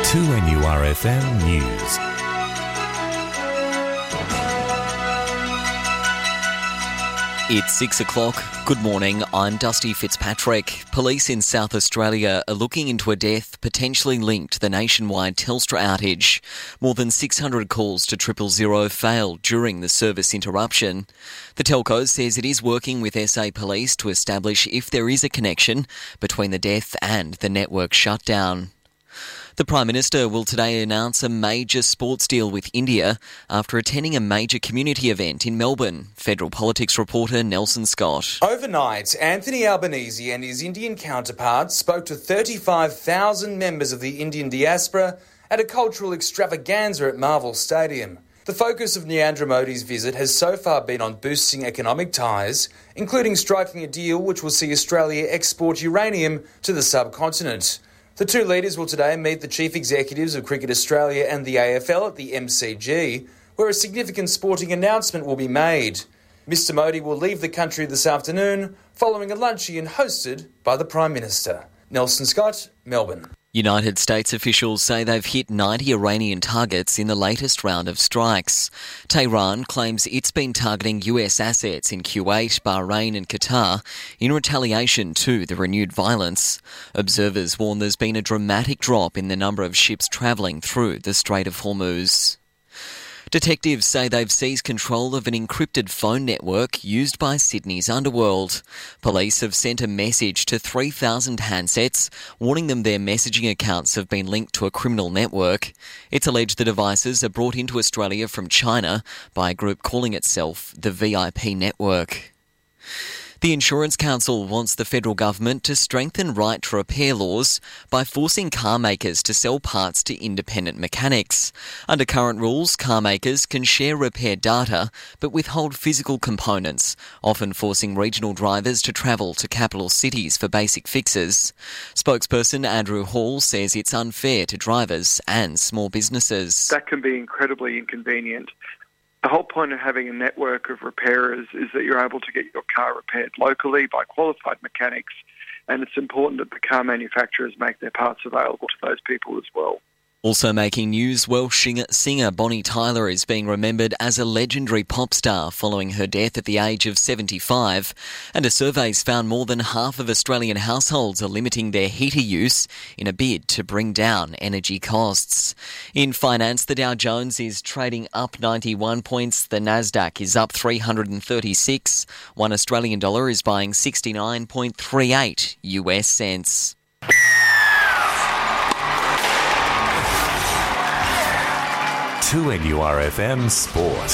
2NURFM News. It's 6 o'clock. Good morning, I'm Dusty Fitzpatrick. Police in South Australia are looking into a death potentially linked to the nationwide Telstra outage. More than 600 calls to 000 failed during the service interruption. The telco says it is working with SA Police to establish if there is a connection between the death and the network shutdown. The Prime Minister will today announce a major sports deal with India after attending a major community event in Melbourne. Federal politics reporter Nelson Scott. Overnight, Anthony Albanese and his Indian counterpart spoke to 35,000 members of the Indian diaspora at a cultural extravaganza at Marvel Stadium. The focus of Narendra Modi's visit has so far been on boosting economic ties, including striking a deal which will see Australia export uranium to the subcontinent. The two leaders will today meet the chief executives of Cricket Australia and the AFL at the MCG, where a significant sporting announcement will be made. Mr Modi will leave the country this afternoon following a luncheon hosted by the Prime Minister. Nelson Scott, Melbourne. United States officials say they've hit 90 Iranian targets in the latest round of strikes. Tehran claims it's been targeting US assets in Kuwait, Bahrain and Qatar in retaliation to the renewed violence. Observers warn there's been a dramatic drop in the number of ships travelling through the Strait of Hormuz. Detectives say they've seized control of an encrypted phone network used by Sydney's underworld. Police have sent a message to 3,000 handsets, warning them their messaging accounts have been linked to a criminal network. It's alleged the devices are brought into Australia from China by a group calling itself the VIP Network. The Insurance Council wants the federal government to strengthen right to repair laws by forcing car makers to sell parts to independent mechanics. Under current rules, car makers can share repair data but withhold physical components, often forcing regional drivers to travel to capital cities for basic fixes. Spokesperson Andrew Hall says it's unfair to drivers and small businesses. That can be incredibly inconvenient. The whole point of having a network of repairers is that you're able to get your car repaired locally by qualified mechanics, and it's important that the car manufacturers make their parts available to those people as well. Also making news, Welsh singer Bonnie Tyler is being remembered as a legendary pop star following her death at the age of 75, and a survey's found more than half of Australian households are limiting their heater use in a bid to bring down energy costs. In finance, the Dow Jones is trading up 91 points, the Nasdaq is up 336, $1 Australian is buying 69.38 US cents. To NURFM Sport.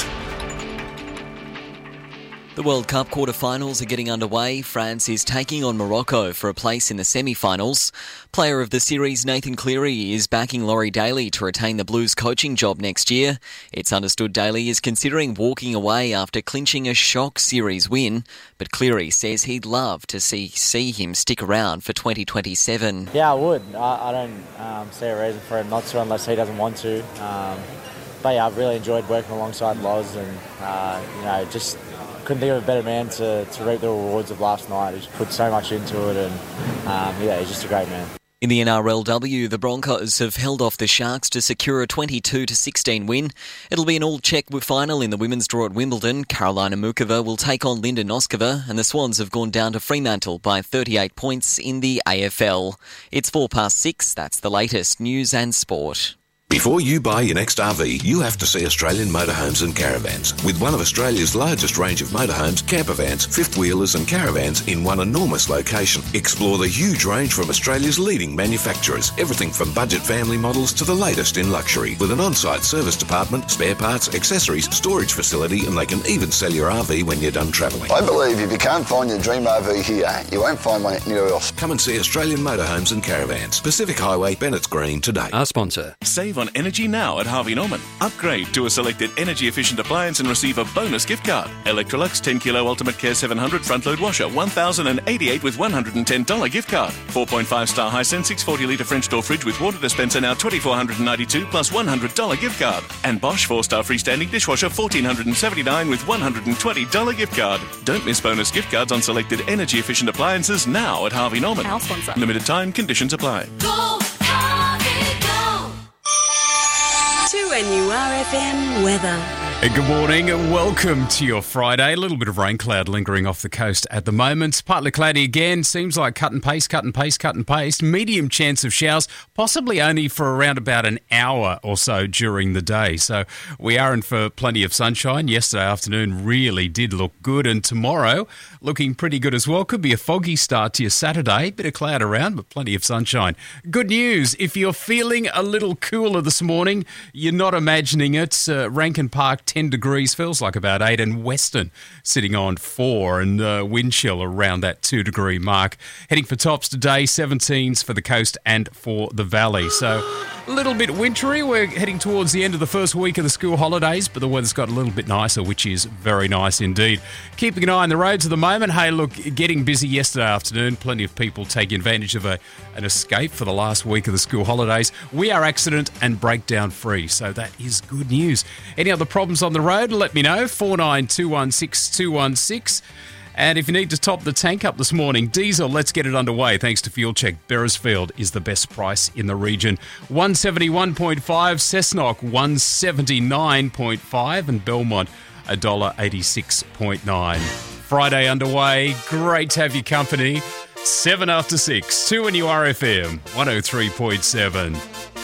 The World Cup quarter-finals are getting underway. France is taking on Morocco for a place in the semi-finals. Player of the series Nathan Cleary is backing Laurie Daly to retain the Blues coaching job next year. It's understood Daly is considering walking away after clinching a shock series win, but Cleary says he'd love to see him stick around for 2027. Yeah, I would. I don't see a reason for him not to unless he doesn't want to. But yeah, I've really enjoyed working alongside Loz and, just couldn't think of a better man to reap the rewards of last night. He's put so much into it and, he's just a great man. In the NRLW, the Broncos have held off the Sharks to secure a 22-16 win. It'll be an all-check final in the women's draw at Wimbledon. Carolina Mukova will take on Linda Noskova, and the Swans have gone down to Fremantle by 38 points in the AFL. It's 6:04, that's the latest news and sport. Before you buy your next RV, you have to see Australian Motorhomes and Caravans. With one of Australia's largest range of motorhomes, campervans, fifth-wheelers and caravans in one enormous location. Explore the huge range from Australia's leading manufacturers. Everything from budget family models to the latest in luxury. With an on-site service department, spare parts, accessories, storage facility, and they can even sell your RV when you're done travelling. I believe if you can't find your dream RV here, you won't find one anywhere else. Come and see Australian Motorhomes and Caravans. Pacific Highway, Bennett's Green today. Our sponsor. Save on energy now at Harvey Norman. Upgrade to a selected energy-efficient appliance and receive a bonus gift card. Electrolux 10 Kilo Ultimate Care 700 front-load washer, $1,088 with $110 gift card. 4.5-star Hisense 640-litre French door fridge with water dispenser now $2,492 plus $100 gift card. And Bosch 4-star freestanding dishwasher $1,479 with $120 gift card. Don't miss bonus gift cards on selected energy-efficient appliances now at Harvey Norman. Our sponsor. Limited time, conditions apply. Go, Harvey, go! 2NURFM weather. Good morning and welcome to your Friday. A little bit of rain cloud lingering off the coast at the moment. Partly cloudy again. Seems like cut and paste. Medium chance of showers, possibly only for around about an hour or so during the day. So we are in for plenty of sunshine. Yesterday afternoon really did look good, and tomorrow looking pretty good as well. Could be a foggy start to your Saturday. Bit of cloud around, but plenty of sunshine. Good news, if you're feeling a little cooler this morning, you're not imagining it. Rankin Park 10 degrees, feels like about 8, and Western sitting on 4, and wind chill around that 2 degree mark. Heading for tops today, 17s for the coast and for the valley. So a little bit wintry. We're heading towards the end of the first week of the school holidays, but the weather's got a little bit nicer, which is very nice indeed. Keeping an eye on the roads at the moment. Hey, look, getting busy yesterday afternoon. Plenty of people taking advantage of an escape for the last week of the school holidays. We are accident and breakdown free, so that is good news. Any other problems on the road? Let me know. 49216216. And if you need to top the tank up this morning, diesel, let's get it underway. Thanks to Fuel Check, Beresfield is the best price in the region. 171.5, Cessnock 179.5, and Belmont $1.86.9. Friday underway. Great to have your company. 7 after 6, 2NURFM 103.7.